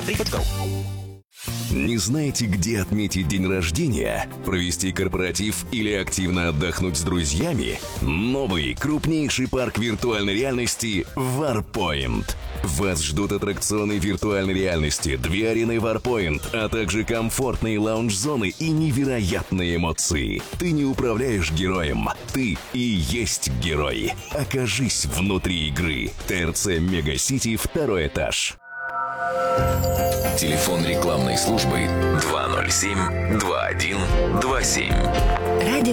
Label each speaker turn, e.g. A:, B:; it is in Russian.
A: www.free.ru.
B: Не знаете, где отметить день рождения, провести корпоратив или активно отдохнуть с друзьями? Новый, крупнейший парк виртуальной реальности Warpoint. Вас ждут аттракционы виртуальной реальности, 2 арены Warpoint, а также комфортные лаунж-зоны и невероятные эмоции. Ты не управляешь героем, ты и есть герой. Окажись внутри игры. ТРЦ Мегасити, 2-й этаж.
C: Телефон рекламной службы 207-2127.
D: Радио